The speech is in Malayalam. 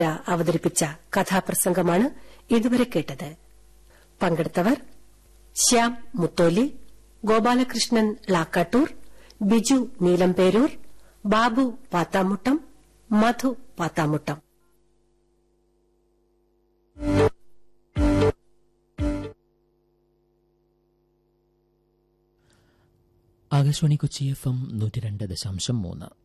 അവതരിപ്പിച്ച കഥാപ്രസംഗമാണ് ഇതുവരെ കേട്ടത്. പങ്കെടുത്തവർ ശ്യാം മുത്തോലി, ഗോപാലകൃഷ്ണൻ ലാക്കാട്ടൂർ, ബിജു നീലംപേരൂർ, ബാബു പാത്താമുട്ടം, മധു പാത്താമുട്ടം. ആകാശവാണി കൊച്ചി FM 102.3